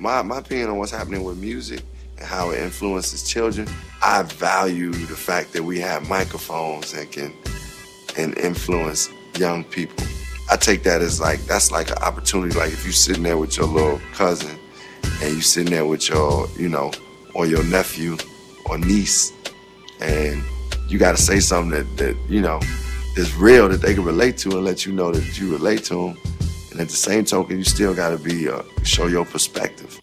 my opinion on what's happening with music and how it influences children, I value the fact that we have microphones and can influence young people. I take that as like, that's like an opportunity. Like if you're sitting there with your little cousin and you sitting there with your, you know, or your nephew or niece, and you got to say something that, you know, is real, that they can relate to, and let you know that you relate to them. And at the same token, you still got to be show your perspective.